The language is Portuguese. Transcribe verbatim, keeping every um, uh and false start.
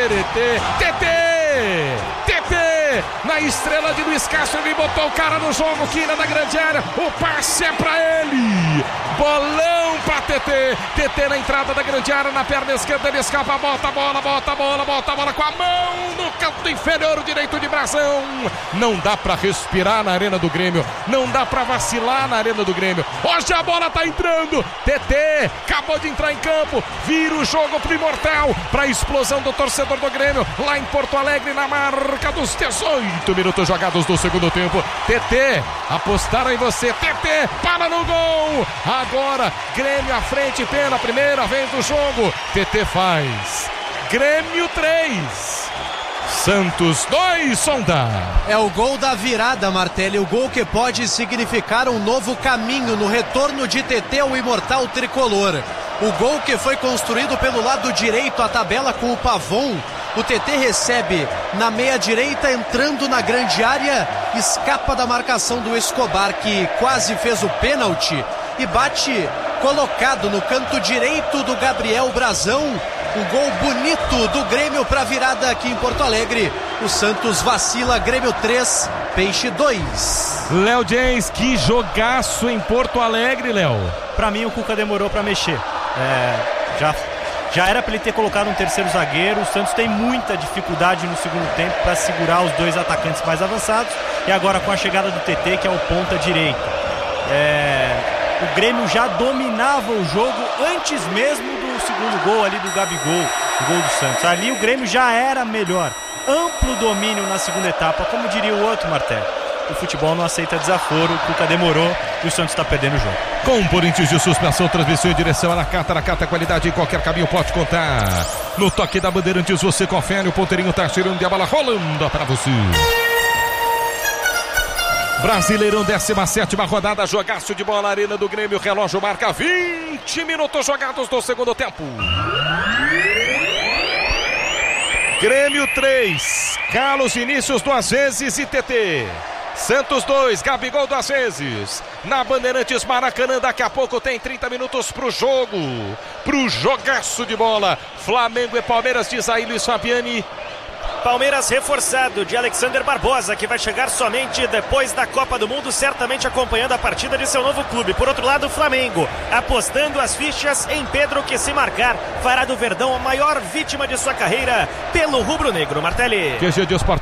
Teretê, Tetê, Tetê, na estrela de Luiz Castro, ele botou o cara no jogo, quina da grande área, o passe é pra ele, bolão pra Tetê, Tetê na entrada da grande área, na perna esquerda ele escapa, bota a bola, bota a bola, bota a bola com a mão no canto inferior direito de Brasão. Não dá pra respirar na Arena do Grêmio, não dá pra vacilar na Arena do Grêmio. Hoje a bola tá entrando, Tetê acabou de entrar em campo, vira o jogo pro Imortal, pra explosão do torcedor do Grêmio, lá em Porto Alegre, na marca dos dezoito minutos jogados do segundo tempo. Tetê, apostaram em você, Tetê, para no gol, agora Grêmio à frente pela primeira vez do jogo, Tetê faz, Grêmio três, Santos dois, Sonda. É o gol da virada, Martelli, o gol que pode significar um novo caminho no retorno de Tetê ao imortal tricolor. O gol que foi construído pelo lado direito, a tabela com o Pavon. O Tetê recebe na meia direita, entrando na grande área, escapa da marcação do Escobar, que quase fez o pênalti, e bate colocado no canto direito do Gabriel Brasão. Um gol bonito do Grêmio para virada aqui em Porto Alegre. O Santos vacila, Grêmio três, Peixe dois. Léo James, que jogaço em Porto Alegre, Léo. Para mim o Cuca demorou para mexer. É, já, já era para ele ter colocado um terceiro zagueiro. O Santos tem muita dificuldade no segundo tempo para segurar os dois atacantes mais avançados. E agora com a chegada do Tetê, que é o ponta direito. É, o Grêmio já dominava o jogo antes mesmo do segundo gol ali do Gabigol, o gol do Santos. Ali o Grêmio já era melhor. Amplo domínio na segunda etapa, como diria o outro, Martelli. O futebol não aceita desaforo, o Cuca demorou e o Santos está perdendo o jogo. Com Corinthians de suspensão, transmissão em direção à Nakata, Nakata, qualidade em qualquer caminho pode contar. No toque da Bandeirantes você confere, o ponteirinho tá tirando e a bola rolando para você. Brasileirão, décima sétima rodada, jogaço de bola, Arena do Grêmio, relógio marca vinte minutos jogados do segundo tempo. Grêmio três, Carlos Vinícius duas vezes e Tetê. Santos dois, Gabigol duas vezes. Na Bandeirantes Maracanã, daqui a pouco tem trinta minutos pro jogo, pro jogaço de bola. Flamengo e Palmeiras, diz aí Luiz Fabiani. Palmeiras reforçado de Alexander Barbosa, que vai chegar somente depois da Copa do Mundo, certamente acompanhando a partida de seu novo clube. Por outro lado, o Flamengo apostando as fichas em Pedro, que se marcar fará do Verdão a maior vítima de sua carreira pelo rubro-negro. Martelli. Q G de Esporte.